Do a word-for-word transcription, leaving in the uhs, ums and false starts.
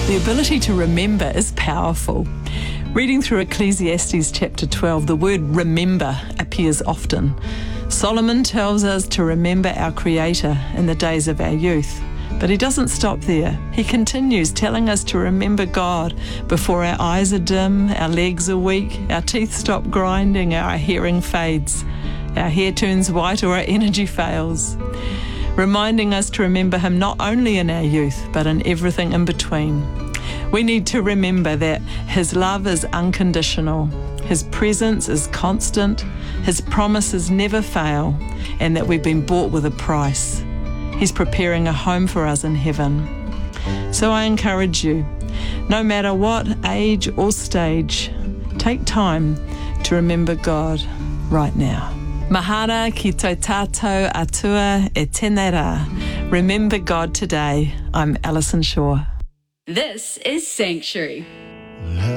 The ability to remember is powerful. Reading through Ecclesiastes chapter twelve, the word remember appears often. Solomon tells us to remember our Creator in the days of our youth. But he doesn't stop there. He continues telling us to remember God before our eyes are dim, our legs are weak, our teeth stop grinding, our hearing fades, our hair turns white, or our energy fails. Reminding us to remember him not only in our youth, but in everything in between. We need to remember that his love is unconditional, his presence is constant, his promises never fail, and that we've been bought with a price. He's preparing a home for us in heaven. So I encourage you, no matter what age or stage, take time to remember God right now. Mahara ki tō tātou atua e tēnei rā. Remember God today. I'm Alison Shaw. This is Sanctuary.